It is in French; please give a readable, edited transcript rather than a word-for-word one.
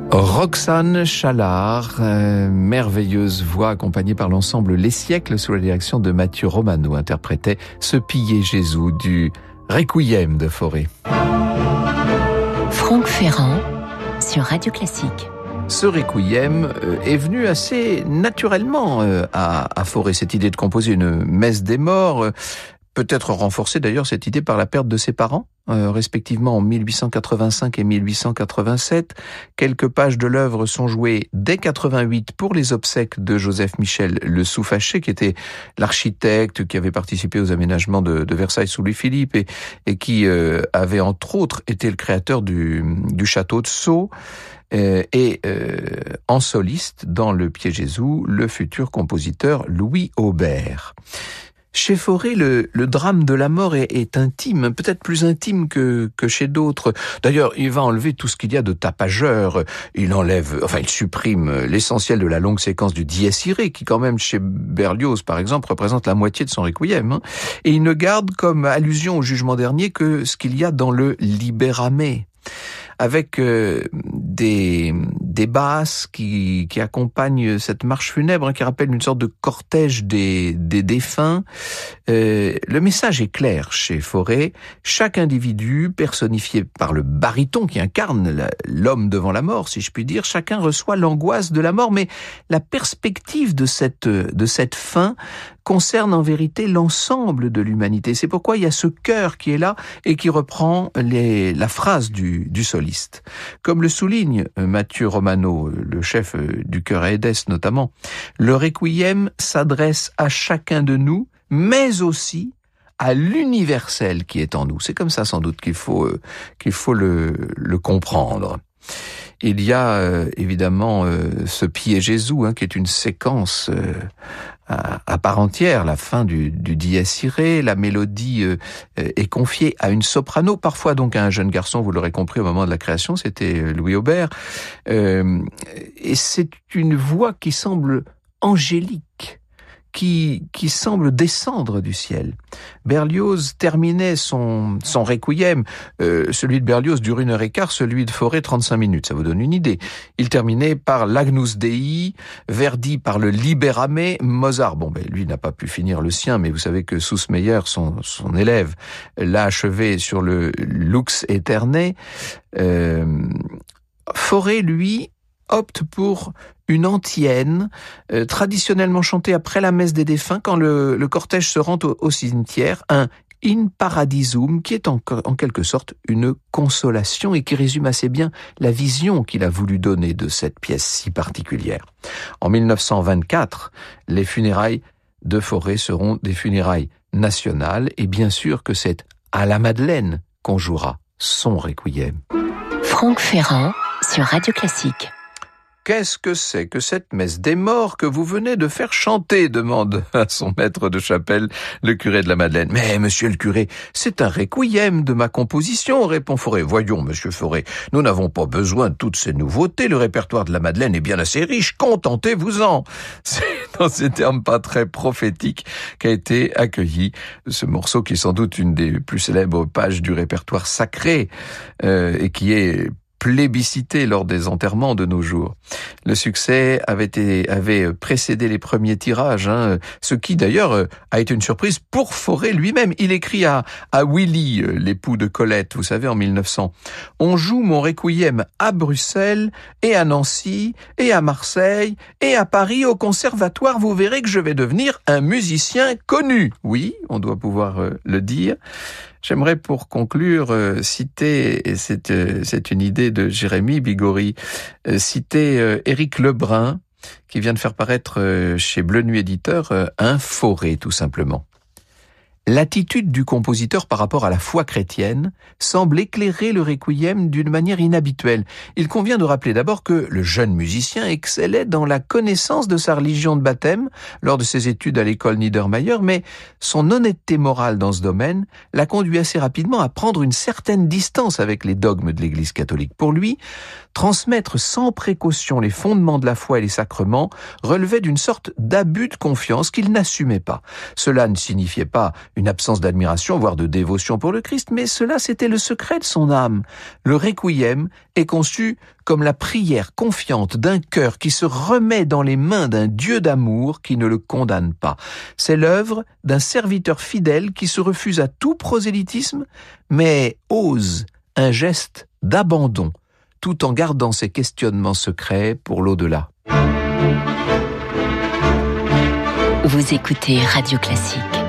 Roxane Chalard, merveilleuse voix accompagnée par l'ensemble Les Siècles sous la direction de Mathieu Romano, interprétait Ce piller Jésus du Requiem de Fauré. Franck Ferrand sur Radio Classique. Ce requiem est venu assez naturellement à Fauré, cette idée de composer une messe des morts, peut-être renforcée d'ailleurs cette idée par la perte de ses parents, respectivement en 1885 et 1887. Quelques pages de l'œuvre sont jouées dès 88 pour les obsèques de Joseph Michel Le Souffaché, qui était l'architecte qui avait participé aux aménagements de Versailles sous Louis-Philippe et qui avait entre autres été le créateur du château de Sceaux. En soliste, dans le Pied Jésus, le futur compositeur Louis Aubert. Chez Fauré, le drame de la mort est intime, peut-être plus intime que chez d'autres. D'ailleurs, il va enlever tout ce qu'il y a de tapageur. Il supprime l'essentiel de la longue séquence du Dies Irae, qui quand même, chez Berlioz, par exemple, représente la moitié de son requiem. Et il ne garde comme allusion au jugement dernier que ce qu'il y a dans le Libérame, avec des basses qui accompagnent cette marche funèbre, qui rappelle une sorte de cortège des défunts. Le message est clair chez Fauré. Chaque individu, personnifié par le baryton qui incarne l'homme devant la mort, si je puis dire, chacun reçoit l'angoisse de la mort, mais la perspective de cette fin concerne en vérité l'ensemble de l'humanité. C'est pourquoi il y a ce chœur qui est là et qui reprend la phrase du soliste. Comme le souligne Mathieu Romano, le chef du chœur Aedes notamment, le requiem s'adresse à chacun de nous, mais aussi à l'universel qui est en nous. C'est comme ça sans doute qu'il faut le comprendre. Il y a évidemment ce Pied Jésus, qui est une séquence à part entière, la fin du Dies Irae. La mélodie est confiée à une soprano, parfois donc à un jeune garçon, vous l'aurez compris au moment de la création, c'était Louis Aubert. Et c'est une voix qui semble angélique, qui semble descendre du ciel. Berlioz terminait son requiem. Celui de Berlioz dure 1h15, celui de Fauré 35 minutes, ça vous donne une idée. Il terminait par l'Agnus Dei, Verdi par le Libérame, Mozart, lui n'a pas pu finir le sien, mais vous savez que Sussmayer, son élève, l'a achevé sur le Lux Aeternae. Fauré, lui, opte pour une antienne, traditionnellement chantée après la messe des défunts, quand le cortège se rend au cimetière, un In Paradisum, qui est en quelque sorte une consolation et qui résume assez bien la vision qu'il a voulu donner de cette pièce si particulière. En 1924, les funérailles de Fauré seront des funérailles nationales, et bien sûr que c'est à la Madeleine qu'on jouera son requiem. Franck Ferrand sur Radio Classique. Qu'est-ce que c'est que cette messe des morts que vous venez de faire chanter, demande à son maître de chapelle le curé de la Madeleine. Mais monsieur le curé, c'est un requiem de ma composition, répond Fauré. Voyons, monsieur Fauré, nous n'avons pas besoin de toutes ces nouveautés, le répertoire de la Madeleine est bien assez riche, contentez-vous-en. C'est dans ces termes pas très prophétiques qu'a été accueilli ce morceau qui est sans doute une des plus célèbres pages du répertoire sacré et qui est plébiscité lors des enterrements de nos jours. Le succès avait précédé les premiers tirages, ce qui d'ailleurs a été une surprise pour Fauré lui-même. Il écrit à Willy, l'époux de Colette, vous savez, en 1900. « On joue mon requiem à Bruxelles et à Nancy et à Marseille et à Paris au conservatoire. Vous verrez que je vais devenir un musicien connu. » Oui, on doit pouvoir le dire. J'aimerais pour conclure citer, et c'est une idée de Jérémy Bigori, citer Éric Lebrun, qui vient de faire paraître chez Bleu Nuit Éditeur un Fauré tout simplement. L'attitude du compositeur par rapport à la foi chrétienne semble éclairer le requiem d'une manière inhabituelle. Il convient de rappeler d'abord que le jeune musicien excellait dans la connaissance de sa religion de baptême lors de ses études à l'école Niedermayer, mais son honnêteté morale dans ce domaine l'a conduit assez rapidement à prendre une certaine distance avec les dogmes de l'Église catholique. Pour lui, transmettre sans précaution les fondements de la foi et les sacrements relevait d'une sorte d'abus de confiance qu'il n'assumait pas. Cela ne signifiait pas une absence d'admiration, voire de dévotion pour le Christ, mais cela c'était le secret de son âme. Le requiem est conçu comme la prière confiante d'un cœur qui se remet dans les mains d'un Dieu d'amour qui ne le condamne pas. C'est l'œuvre d'un serviteur fidèle qui se refuse à tout prosélytisme, mais ose un geste d'abandon, tout en gardant ses questionnements secrets pour l'au-delà. Vous écoutez Radio Classique.